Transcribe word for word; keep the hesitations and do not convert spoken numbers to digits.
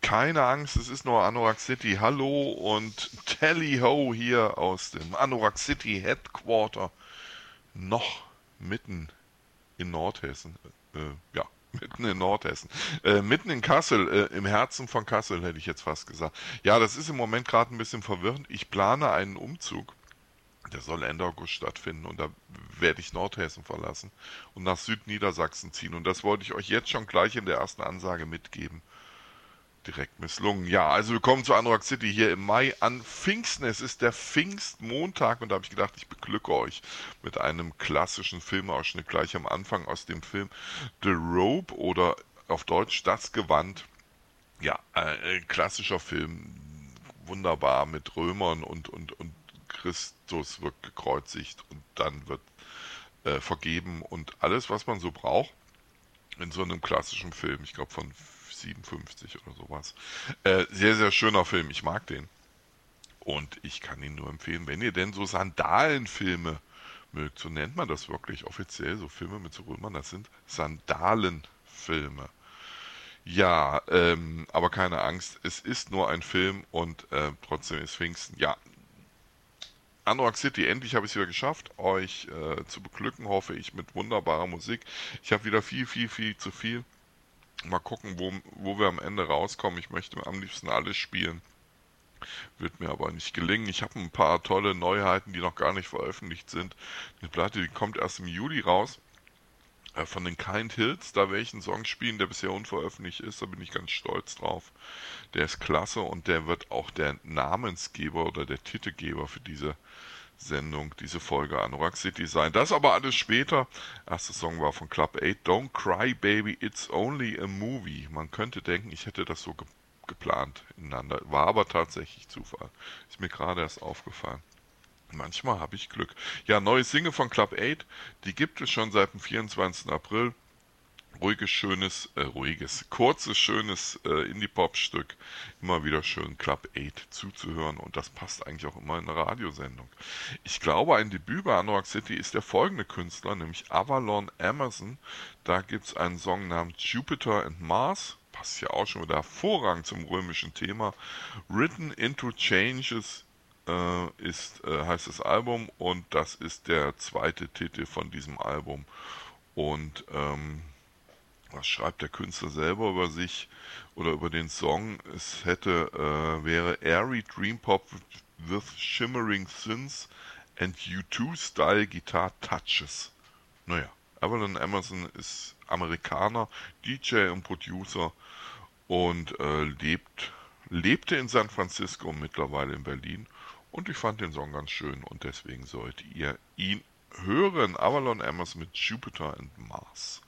Keine Angst, es ist nur Anorak City. Hallo und Tally Ho hier aus dem Anorak City Headquarter. Noch mitten in Nordhessen. Äh, ja, mitten in Nordhessen. Äh, mitten in Kassel, äh, im Herzen von Kassel hätte ich jetzt fast gesagt. Ja, das ist im Moment gerade ein bisschen verwirrend. Ich plane einen Umzug. Der soll Ende August stattfinden und da werde ich Nordhessen verlassen und nach Südniedersachsen ziehen. Und das wollte ich euch jetzt schon gleich in der ersten Ansage mitgeben. Direkt misslungen. Ja, also wir kommen zu Anorak City hier im Mai an Pfingsten. Es ist der Pfingstmontag und da habe ich gedacht, ich beglücke euch mit einem klassischen Filmausschnitt gleich am Anfang aus dem Film The Robe oder auf Deutsch Das Gewand. Ja, äh, ein klassischer Film, wunderbar mit Römern und, und, und Christus wird gekreuzigt und dann wird äh, vergeben und alles, was man so braucht in so einem klassischen Film, ich glaube von siebenundfünfzig oder sowas. Äh, sehr, sehr schöner Film, ich mag den. Und ich kann ihn nur empfehlen, wenn ihr denn so Sandalenfilme mögt, so nennt man das wirklich offiziell, so Filme mit so Römern, das sind Sandalenfilme. Ja, ähm, aber keine Angst, es ist nur ein Film und äh, trotzdem ist Pfingsten. Ja, Anorak City, endlich habe ich es wieder geschafft, euch äh, zu beglücken, hoffe ich, mit wunderbarer Musik. Ich habe wieder viel, viel, viel zu viel. Mal gucken, wo, wo wir am Ende rauskommen. Ich möchte am liebsten alles spielen. Wird mir aber nicht gelingen. Ich habe ein paar tolle Neuheiten, die noch gar nicht veröffentlicht sind. Die Platte, die kommt erst im Juli raus. Äh, von den Kind Hills, da werde ich einen Song spielen, der bisher unveröffentlicht ist. Da bin ich ganz stolz drauf. Der ist klasse und der wird auch der Namensgeber oder der Titelgeber für diese Sendung, diese Folge Anorak City sein. Das aber alles später. Erster Song war von Club acht. Don't Cry Baby, It's Only a Movie. Man könnte denken, ich hätte das so ge geplant ineinander. War aber tatsächlich Zufall. Ist mir gerade erst aufgefallen. Manchmal habe ich Glück. Ja, neue Single von Club acht. Die gibt es schon seit dem vierundzwanzigsten April. Ruhiges, schönes, äh, ruhiges, kurzes, schönes äh, Indie-Pop-Stück. Immer wieder schön Club acht zuzuhören und das passt eigentlich auch immer in eine Radiosendung. Ich glaube, ein Debüt bei Anorak City ist der folgende Künstler, nämlich Avalon Emerson. Da gibt es einen Song namens Jupiter and Mars. Passt ja auch schon wieder hervorragend zum römischen Thema. Written into Changes äh, ist, äh, heißt das Album und das ist der zweite Titel von diesem Album. Und ähm, was schreibt der Künstler selber über sich oder über den Song? Es hätte, äh, wäre airy Dream Pop with shimmering synths and U zwei Style Guitar Touches. Naja, Avalon Emerson ist Amerikaner, D J und Producer und äh, lebt, lebte in San Francisco und mittlerweile in Berlin. Und ich fand den Song ganz schön und deswegen solltet ihr ihn hören. Avalon Emerson mit Jupiter and Mars.